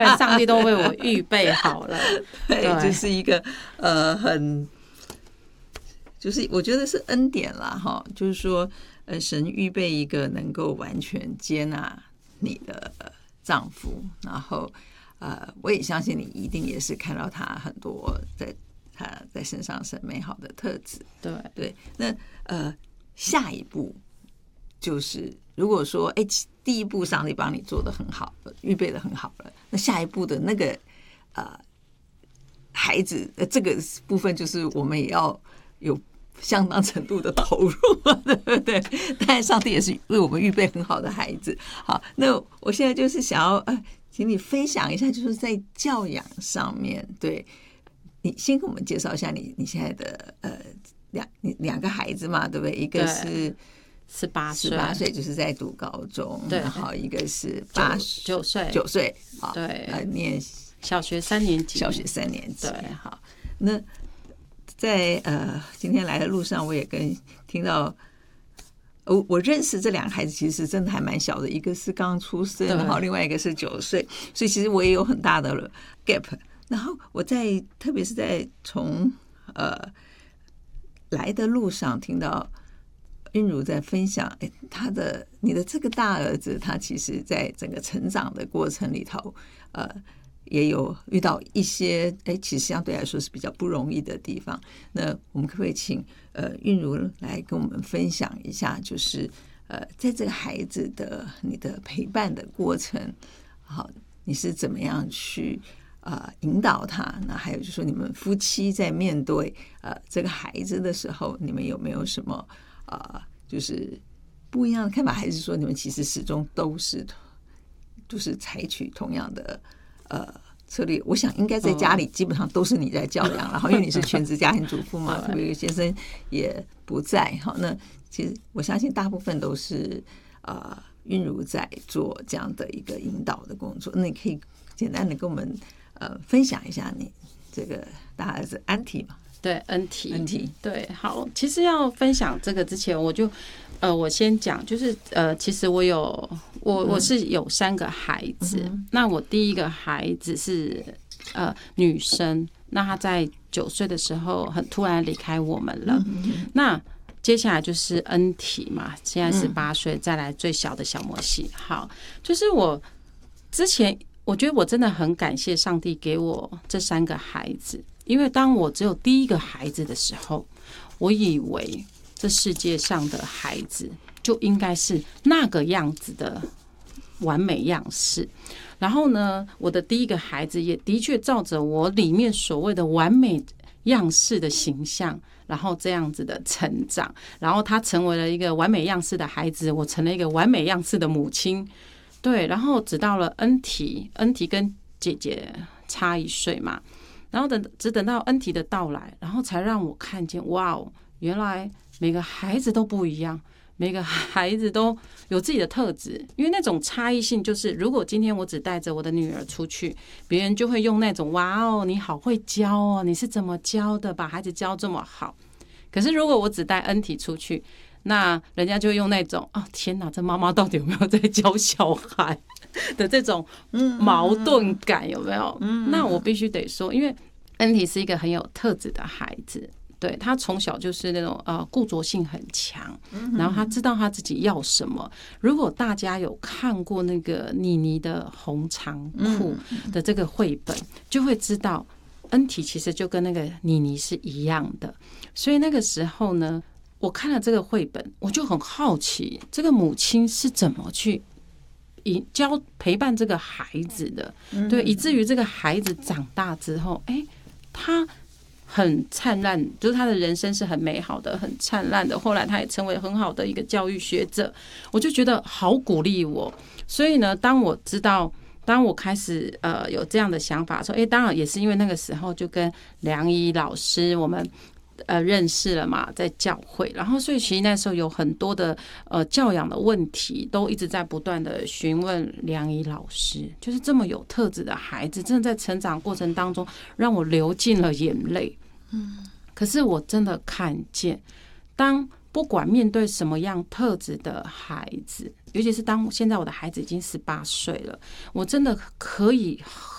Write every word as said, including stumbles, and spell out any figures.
上帝都为我预备好了。 对，这、就是一个呃很，就是我觉得是恩典啦哈，就是说呃神预备一个能够完全接纳你的丈夫，然后呃我也相信你一定也是看到他很多在他在身上是美好的特质。 对对，那呃下一步就是如果说哎第一步上帝帮你做得很好了，预备得很好了，那下一步的那个呃孩子的这个部分就是我们也要有相当程度的投入，对不对？但上帝也是为我们预备很好的孩子。好，那我现在就是想要呃，请你分享一下，就是在教养上面，对你先跟我们介绍一下你你现在的呃两你两个孩子嘛，对不对？一个是十八岁， 十八岁就是在读高中， 对， 然后一个是八九岁， 九岁，好， 对， 呃，念小学三年级， 小学三年级， 对， 好，那。在呃今天来的路上，我也跟听到，我我认识这两个孩子，其实真的还蛮小的，一个是刚出生，然后另外一个是九岁，所以其实我也有很大的 gap。然后我在特别是在从呃来的路上听到韵如在分享，哎，他的你的这个大儿子，他其实在整个成长的过程里头，呃。也有遇到一些哎，其实相对来说是比较不容易的地方。那我们可不可以请呃韵如来跟我们分享一下，就是呃在这个孩子的你的陪伴的过程，好，你是怎么样去呃引导他？那还有就是说，你们夫妻在面对呃这个孩子的时候，你们有没有什么呃就是不一样的看法？还是说你们其实始终都是就是采取同样的？呃，策略，我想应该在家里基本上都是你在教养，然后因为你是全职家庭主妇嘛，特别先生也不在，好，那其实我相信大部分都是呃韵如在做这样的一个引导的工作。那你可以简单的跟我们呃分享一下你这个大儿子安提嘛？ 对，恩提， 恩提， 对，好，其实要分享这个之前，我就呃，我先讲，就是呃，其实我有我我是有三个孩子，嗯、那我第一个孩子是呃女生，那她在九岁的时候很突然离开我们了，嗯、那接下来就是恩提嘛，现在是八岁，再来最小的小摩西。好，就是我之前我觉得我真的很感谢上帝给我这三个孩子。因为当我只有第一个孩子的时候，我以为这世界上的孩子就应该是那个样子的完美样式。然后呢，我的第一个孩子也的确照着我里面所谓的完美样式的形象，然后这样子的成长。然后他成为了一个完美样式的孩子，我成了一个完美样式的母亲。对，然后直到了恩提，恩提跟姐姐差一岁嘛。然后等只等到恩提的到来，然后才让我看见，哇哦，原来每个孩子都不一样，每个孩子都有自己的特质。因为那种差异性，就是如果今天我只带着我的女儿出去，别人就会用那种哇哦，你好会教哦，你是怎么教的，把孩子教这么好。可是如果我只带恩提出去，那人家就用那种哦，天哪，这妈妈到底有没有在教小孩的这种矛盾感，有没有？那我必须得说，因为恩提是一个很有特质的孩子，对，他从小就是那种呃固着性很强，然后他知道他自己要什么。如果大家有看过那个妮妮的红长裤的这个绘本，就会知道恩提其实就跟那个妮妮是一样的。所以那个时候呢，我看了这个绘本，我就很好奇，这个母亲是怎么去教陪伴这个孩子的，对，以至于这个孩子长大之后，哎，他很灿烂，就是他的人生是很美好的，很灿烂的。后来他也成为很好的一个教育学者，我就觉得好鼓励我。所以呢，当我知道，当我开始呃有这样的想法说，哎，当然也是因为那个时候就跟梁怡老师我们。呃，认识了嘛，在教会，然后所以其实那时候有很多的呃教养的问题，都一直在不断的询问梁怡老师，就是这么有特质的孩子，真的在成长过程当中让我流尽了眼泪。嗯，可是我真的看见，当不管面对什么样特质的孩子，尤其是当现在我的孩子已经十八岁了，我真的可以